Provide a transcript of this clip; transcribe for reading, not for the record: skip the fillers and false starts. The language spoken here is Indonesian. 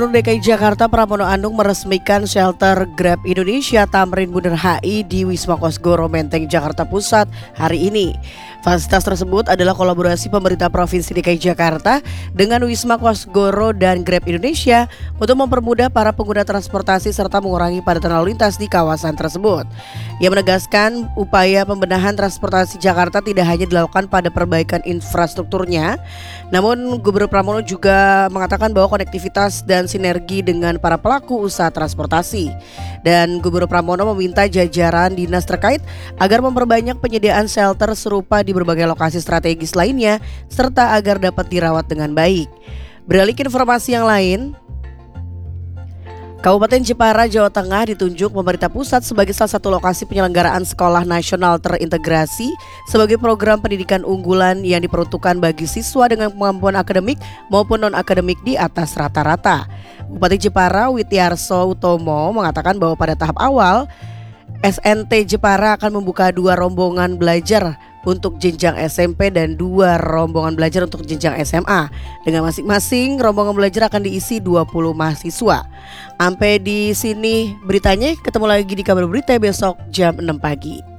Gubernur DKI Jakarta Pramono Anung meresmikan shelter Grab Indonesia Tamrin Bundaran HI di Wisma Kosgoro Menteng, Jakarta Pusat hari ini. Fasilitas tersebut adalah kolaborasi pemerintah Provinsi DKI Jakarta dengan Wisma Kosgoro dan Grab Indonesia untuk mempermudah para pengguna transportasi serta mengurangi padatan lalu lintas di kawasan tersebut. Ia menegaskan upaya pembenahan transportasi Jakarta tidak hanya dilakukan pada perbaikan infrastrukturnya, namun Gubernur Pramono juga mengatakan bahwa konektivitas dan sinergi dengan para pelaku usaha transportasi. Dan Gubernur Pramono meminta jajaran dinas terkait agar memperbanyak penyediaan shelter serupa di berbagai lokasi strategis lainnya serta agar dapat dirawat dengan baik. Beralih ke informasi yang lain, Kabupaten Jepara, Jawa Tengah ditunjuk pemerintah pusat sebagai salah satu lokasi penyelenggaraan sekolah nasional terintegrasi sebagai program pendidikan unggulan yang diperuntukkan bagi siswa dengan kemampuan akademik maupun non-akademik di atas rata-rata. Bupati Jepara Wityarso Utomo mengatakan bahwa pada tahap awal SNT Jepara akan membuka 2 rombongan belajar untuk jenjang SMP dan 2 rombongan belajar untuk jenjang SMA. Dengan masing-masing rombongan belajar akan diisi 20 mahasiswa. Sampai di sini beritanya, ketemu lagi di kabar berita besok jam 6 pagi.